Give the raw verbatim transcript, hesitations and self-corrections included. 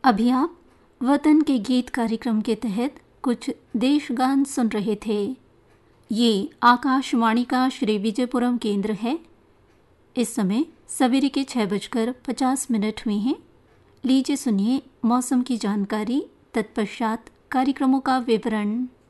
अभी आप वतन के गीत कार्यक्रम के तहत कुछ देशगान सुन रहे थे। ये आकाशवाणी का श्री विजयपुरम केंद्र है। इस समय सवेरे के छः बजकर पचास मिनट हुए हैं। लीजिए सुनिए मौसम की जानकारी, तत्पश्चात कार्यक्रमों का विवरण।